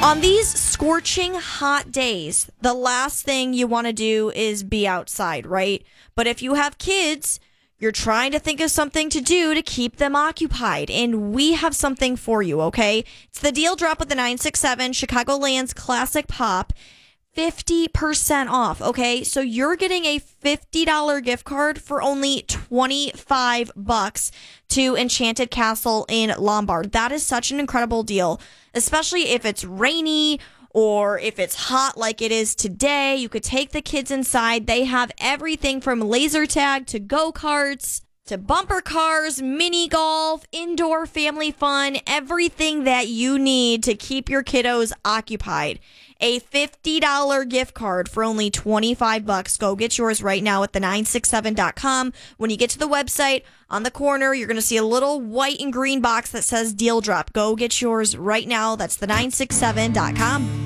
On these scorching hot days, the last thing you want to do is be outside, right? But if you have kids, you're trying to think of something to do to keep them occupied. And we have something for you, okay? It's the deal drop with the 967 Chicagoland's Classic Pop. 50% off, okay? So you're getting a $50 gift card for only $25 to Enchanted Castle in Lombard. That is such an incredible deal, especially if it's rainy or if it's hot like it is today. You could take the kids inside. They have everything from laser tag to go-karts to bumper cars, mini golf, indoor family fun, everything that you need to keep your kiddos occupied. A $50 gift card for only $25. Go get yours right now at the967.com. When you get to the website, on the corner, you're going to see a little white and green box that says Deal Drop. Go get yours right now. That's the967.com.